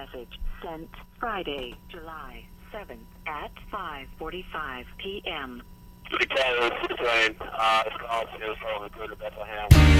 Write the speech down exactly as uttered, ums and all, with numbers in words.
message sent Friday, July seventh at five forty-five p.m. Three Tango, six Lane, uh, it's called Sales Hall, Greater Bethlehem.